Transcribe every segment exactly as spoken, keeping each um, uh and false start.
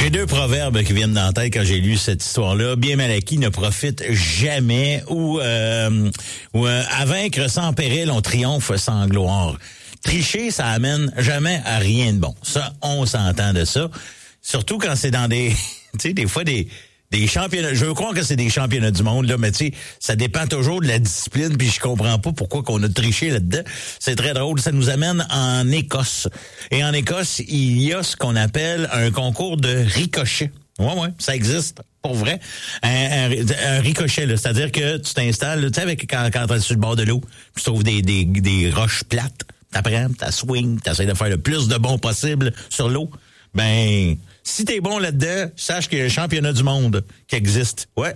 J'ai deux proverbes qui viennent dans la tête quand j'ai lu cette histoire-là. Bien mal acquis ne profite jamais, ou, euh, ou euh, à vaincre sans péril, on triomphe sans gloire. Tricher, ça amène jamais à rien de bon. Ça, on s'entend de ça. Surtout quand c'est dans des, tu sais, des fois des des championnats. Je veux croire que c'est des championnats du monde, là, mais tu sais, ça dépend toujours de la discipline, puis je comprends pas pourquoi qu'on a triché là-dedans. C'est très drôle. Ça nous amène en Écosse. Et en Écosse, il y a ce qu'on appelle un concours de ricochet. Ouais, ouais, ça existe. Pour vrai. Un, un, un ricochet, là. C'est-à-dire que tu t'installes, tu sais, avec, quand, quand t'es sur le bord de l'eau, tu trouves des, des, des roches plates. T'apprends, t'as swing, t'essaies de faire le plus de bon possible sur l'eau. Ben, si t'es bon là-dedans, sache qu'il y a un championnat du monde qui existe. Ouais.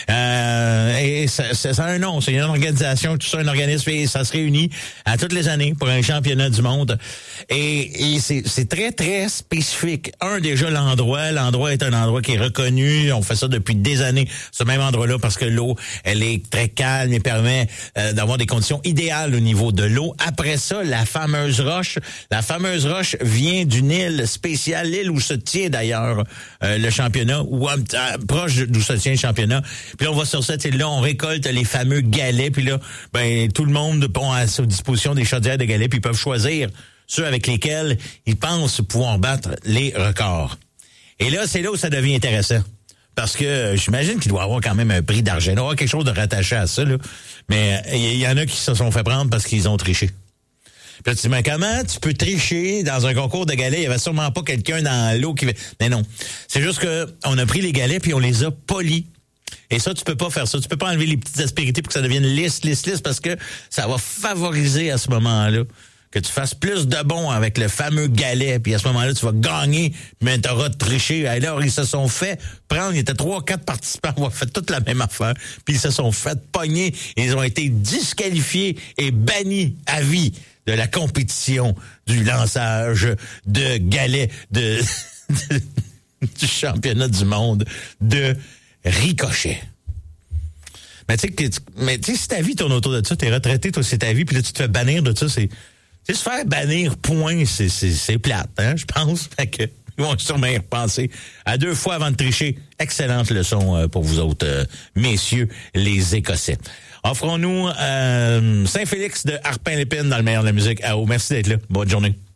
Euh, et ça, ça, ça a un nom. C'est une organisation, tout ça, un organisme, et ça se réunit à toutes les années pour un championnat du monde. Et, et c'est, c'est très, très spécifique. Un, déjà, l'endroit. L'endroit est un endroit qui est reconnu. On fait ça depuis des années, ce même endroit-là, parce que l'eau, elle est très calme et permet euh, d'avoir des conditions idéales au niveau de l'eau. Après ça, la fameuse roche. La fameuse roche vient d'une île spéciale, l'île où se tient d'ailleurs euh, le championnat, ou euh, proche d'où se tient le championnat. Puis là, on va sur cette île-là, on récolte les fameux galets, puis là, ben tout le monde a à sa disposition des chaudières de galets, puis ils peuvent choisir ceux avec lesquels ils pensent pouvoir battre les records. Et là, c'est là où ça devient intéressant. Parce que euh, j'imagine qu'il doit y avoir quand même un prix d'argent. Il doit y avoir quelque chose de rattaché à ça, là. Mais il y, y en a qui se sont fait prendre parce qu'ils ont triché. Puis là, tu dis, mais comment tu peux tricher dans un concours de galets? Il y avait sûrement pas quelqu'un dans l'eau qui... Mais non. C'est juste que on a pris les galets puis on les a polis. Et ça, tu peux pas faire ça. Tu peux pas enlever les petites aspérités pour que ça devienne lisse, lisse, lisse, parce que ça va favoriser à ce moment-là que tu fasses plus de bons avec le fameux galet. Puis à ce moment-là, tu vas gagner, mais tu auras triché. Alors, ils se sont fait prendre. Il y était trois, quatre participants. On a fait toute la même affaire. Puis ils se sont fait pogner. Ils ont été disqualifiés et bannis à vie de la compétition du lançage de galets de, de du championnat du monde de ricochet. Mais tu sais, mais tu sais, si ta vie tourne autour de ça, t'es retraité, toi, c'est ta vie, puis là, tu te fais bannir de ça, c'est, tu sais, se faire bannir, point, c'est, c'est, c'est plate, hein, je pense. Fait que, ils vont sûrement y repenser à deux fois avant de tricher. Excellente leçon euh, pour vous autres, euh, messieurs, les Écossais. Offrons-nous euh, Saint-Félix de Harpin-Lépine dans le meilleur de la musique. Ah, oh, merci d'être là. Bonne journée.